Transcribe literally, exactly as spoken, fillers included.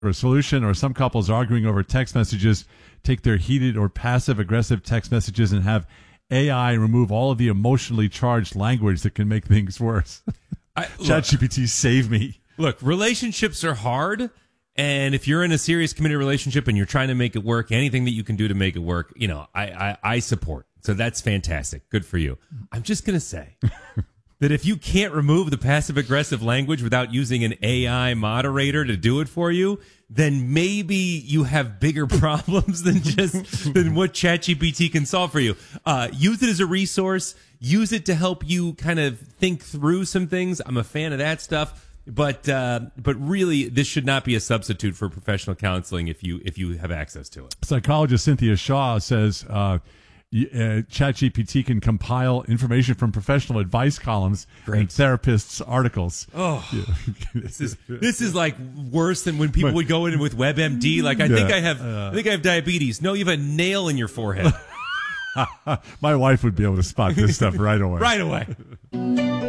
or a solution, or some couples arguing over text messages take their heated or passive aggressive text messages and have A I remove all of the emotionally charged language that can make things worse. I, ChatGPT, save me. Look, relationships are hard, and if you're in a serious committed relationship and you're trying to make it work, anything that you can do to make it work, you know, I, I, I support. So that's fantastic. Good for you. I'm just going to say that if you can't remove the passive-aggressive language without using an A I moderator to do it for you, then maybe you have bigger problems than just than what ChatGPT can solve for you. Uh, use it as a resource. Use it to help you kind of think through some things. I'm a fan of that stuff. But uh, but really, this should not be a substitute for professional counseling if you if you have access to it. Psychologist Cynthia Shaw says uh, uh, ChatGPT can compile information from professional advice columns Great. and therapists' articles. Oh, yeah. this is this is like worse than when people but, would go in with WebMD. Like I yeah, think I have uh, I think I have diabetes. No, you have a nail in your forehead. My wife would be able to spot this stuff right away. Right away.